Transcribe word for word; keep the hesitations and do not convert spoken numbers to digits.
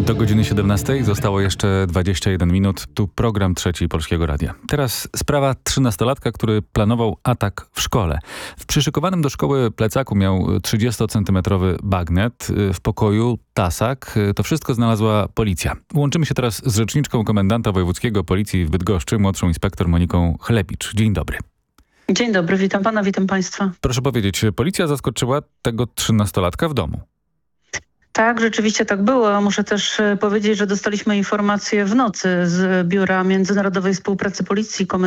Do godziny siedemnastej zostało jeszcze dwadzieścia jeden minut. Tu program Trzeci Polskiego Radia. Teraz sprawa trzynastolatka, który planował atak w szkole. W przyszykowanym do szkoły plecaku miał trzydziestocentymetrowy bagnet. W pokoju tasak. To wszystko znalazła policja. Łączymy się teraz z rzeczniczką komendanta wojewódzkiego Policji w Bydgoszczy, młodszą inspektor Moniką Chlebicz. Dzień dobry. Dzień dobry, witam pana, witam państwa. Proszę powiedzieć, policja zaskoczyła tego trzynastolatka w domu. Tak, rzeczywiście tak było. Muszę też powiedzieć, że dostaliśmy informację w nocy z Biura Międzynarodowej Współpracy Policji